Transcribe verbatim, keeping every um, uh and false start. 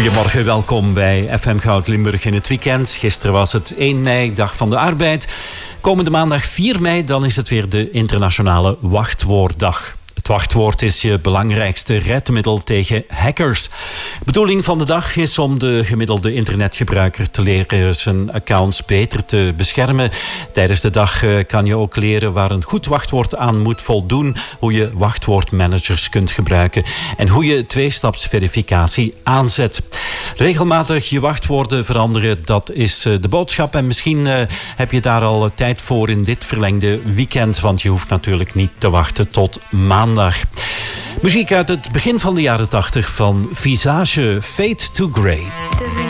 Goedemorgen, welkom bij F M Goud Limburg in het weekend. Gisteren was het één mei, dag van de arbeid. Komende maandag vier mei, dan is het weer de internationale wachtwoorddag. Het wachtwoord is je belangrijkste redmiddel tegen hackers. De bedoeling van de dag is om de gemiddelde internetgebruiker te leren zijn accounts beter te beschermen. Tijdens de dag kan je ook leren waar een goed wachtwoord aan moet voldoen, hoe je wachtwoordmanagers kunt gebruiken en hoe je tweestapsverificatie aanzet. Regelmatig je wachtwoorden veranderen, dat is de boodschap. En misschien uh, heb je daar al tijd voor in dit verlengde weekend, want je hoeft natuurlijk niet te wachten tot maandag. Muziek uit het begin van de jaren tachtig van Visage, Fade to Grey.